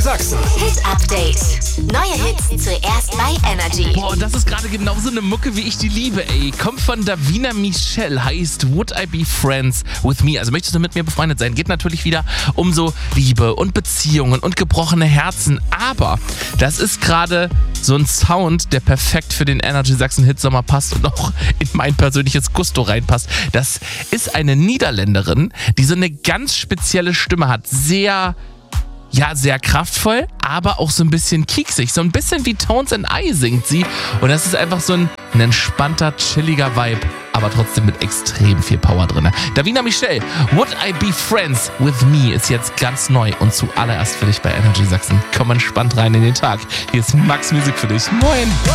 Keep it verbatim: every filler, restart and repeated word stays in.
Sachsen. Hit Update. Neue Hits zuerst bei Energy. Boah, das ist gerade genauso eine Mucke, wie ich die liebe, ey. Kommt von Davina Michelle, heißt Would I Be Friends With Me? Also möchtest du mit mir befreundet sein? Geht natürlich wieder um so Liebe und Beziehungen und gebrochene Herzen. Aber das ist gerade so ein Sound, der perfekt für den Energy Sachsen Hitsommer passt und auch in mein persönliches Gusto reinpasst. Das ist eine Niederländerin, die so eine ganz spezielle Stimme hat. Sehr... Ja, sehr kraftvoll, aber auch so ein bisschen kieksig. So ein bisschen wie Tones and I singt sie. Und das ist einfach so ein, ein entspannter, chilliger Vibe, aber trotzdem mit extrem viel Power drin. Davina Michelle, Would I Be Friends With Me ist jetzt ganz neu und zuallererst für dich bei Energy Sachsen. Komm entspannt rein in den Tag. Hier ist Max Musik für dich. Moin!